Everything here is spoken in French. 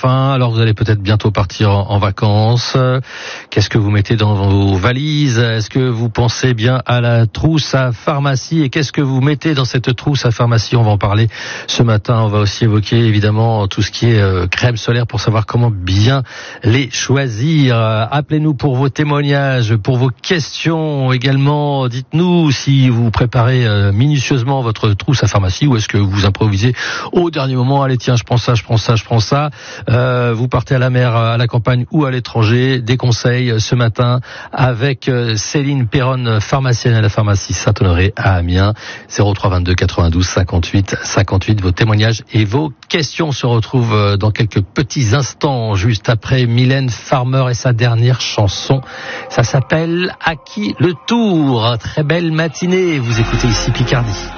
faim, alors vous allez peut-être bientôt partir en vacances. Qu'est-ce que vous mettez dans vos valises? Est-ce que vous pensez bien à la trousse à pharmacie? Et qu'est-ce que vous mettez dans cette trousse à pharmacie? On va en parler ce matin. On va aussi évoquer évidemment tout ce qui est crème solaire pour savoir comment bien les choisir. Appelez-nous pour vos témoignages, pour vos questions également. Dites-nous si vous préparez minutieusement votre trousse à pharmacie ou est-ce que vous improvisez au dernier moment. Allez tiens, je prends ça. Vous partez à la mer, à la campagne ou à l'étranger. Des conseils ce matin avec Céline Perron, pharmacienne à la pharmacie Saint-Honoré à Amiens. 03 22 92 58 58. Vos témoignages et vos questions se retrouvent dans quelques petits instants, juste après Mylène Farmer et sa dernière chanson. Ça s'appelle À qui le tour? Très belle matinée. Vous écoutez ici Picardie.